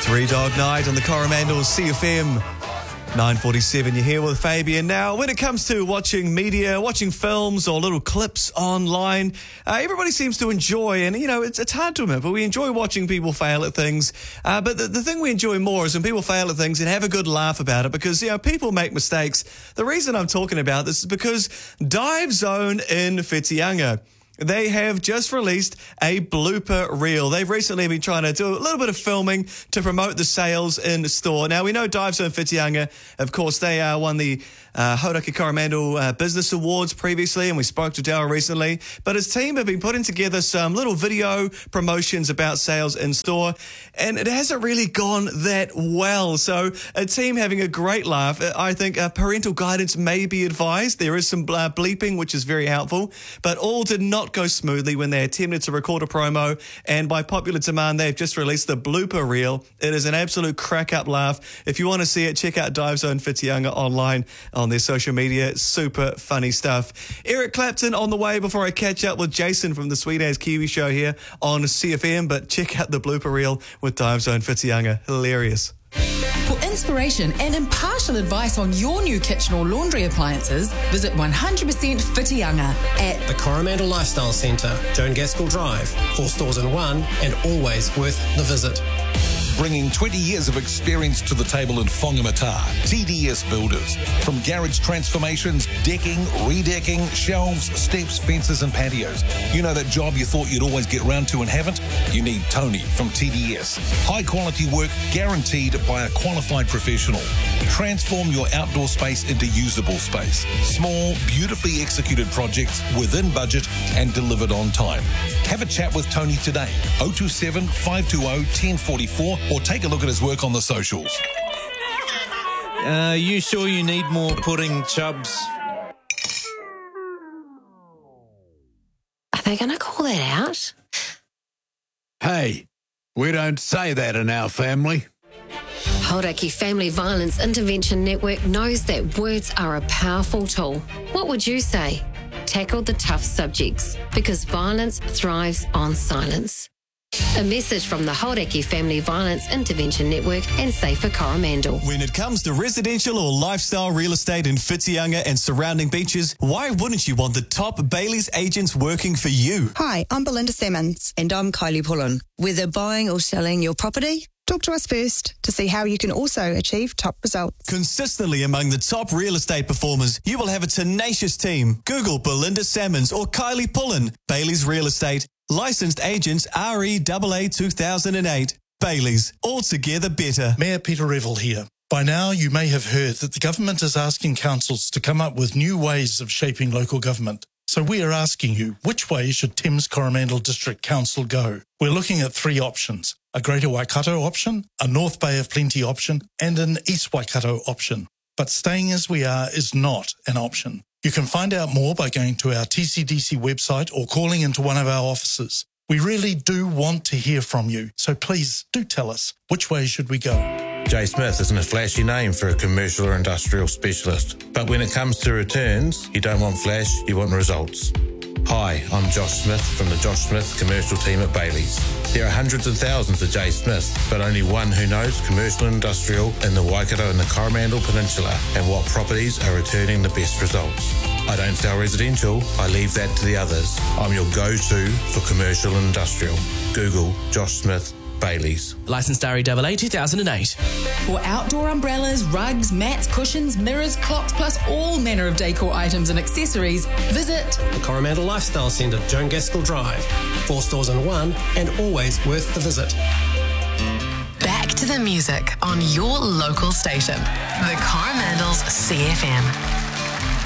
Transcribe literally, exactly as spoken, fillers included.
Three Dog Night on the Coromandel C F M. nine forty-seven, you're here with Fabian. Now, when it comes to watching media, watching films or little clips online, uh, everybody seems to enjoy, and, you know, it's, it's hard to admit, but we enjoy watching people fail at things. Uh, but the, the thing we enjoy more is when people fail at things and have a good laugh about it, because, you know, people make mistakes. The reason I'm talking about this is because Dive Zone in Whitianga, they have just released a blooper reel. They've recently been trying to do a little bit of filming to promote the sales in the store. Now, we know Dive Zone Whitianga, of course, they uh, won the uh, Hauraki Coromandel uh, Business Awards previously, and we spoke to Daryl recently. But his team have been putting together some little video promotions about sales in store, and it hasn't really gone that well. So a team having a great laugh. I think uh, parental guidance may be advised. There is some uh, bleeping, which is very helpful, but all did not go smoothly when they attempted to record a promo, and by popular demand they've just released the blooper reel. It is an absolute crack up laugh. If you want to see it, check out Dive Zone Whitianga online on their social media. Super funny stuff. Eric Clapton on the way before I catch up with Jason from the Sweet As Kiwi show here on C F M, but check out the blooper reel with Dive Zone Whitianga. Hilarious. For inspiration and impartial advice on your new kitchen or laundry appliances, visit one hundred percent Whitianga at the Coromandel Lifestyle Centre, Joan Gaskell Drive, four stores in one, and always worth the visit. Bringing twenty years of experience to the table in Whangamata, T D S Builders. From garage transformations, decking, redecking, shelves, steps, fences and patios. You know that job you thought you'd always get round to and haven't? You need Tony from T D S. High quality work guaranteed by a qualified professional. Transform your outdoor space into usable space. Small, beautifully executed projects within budget and delivered on time. Have a chat with Tony today. oh two seven, five two oh, one oh four four or take a look at his work on the socials. Uh, you sure you need more pudding, Chubbs? Are they going to call that out? Hey, we don't say that in our family. Hauraki Family Violence Intervention Network knows that words are a powerful tool. What would you say? Tackle the tough subjects, because violence thrives on silence. A message from the Hauraki Family Violence Intervention Network and Safer Coromandel. When it comes to residential or lifestyle real estate in Whitianga and surrounding beaches, why wouldn't you want the top Bailey's agents working for you? Hi, I'm Belinda Simmons. And I'm Kylie Pullen. Whether buying or selling your property, talk to us first to see how you can also achieve top results. Consistently among the top real estate performers, you will have a tenacious team. Google Belinda Salmons or Kylie Pullen. Bailey's Real Estate. Licensed agents R E A A two thousand eight. Bailey's. Altogether better. Mayor Peter Revel here. By now, you may have heard that the government is asking councils to come up with new ways of shaping local government. So we are asking you, which way should Thames Coromandel District Council go? We're looking at three options: a Greater Waikato option, a North Bay of Plenty option, and an East Waikato option. But staying as we are is not an option. You can find out more by going to our T C D C website or calling into one of our offices. We really do want to hear from you, so please do tell us, which way should we go? Jay Smith isn't a flashy name for a commercial or industrial specialist, but when it comes to returns, you don't want flash, you want results. Hi, I'm Josh Smith from the Josh Smith commercial team at Bailey's. There are hundreds of thousands of Jay Smith, but only one who knows commercial and industrial in the Waikato and the Coromandel Peninsula and what properties are returning the best results. I don't sell residential, I leave that to the others. I'm your go-to for commercial and industrial. Google Josh Smith Bailey's. Licensed R E A A two thousand eight. For outdoor umbrellas, rugs, mats, cushions, mirrors, clocks, plus all manner of decor items and accessories, visit the Coromandel Lifestyle Centre, Joan Gaskell Drive, four stores in one, and always worth the visit. Back to the music on your local station, the Coromandel's C F M.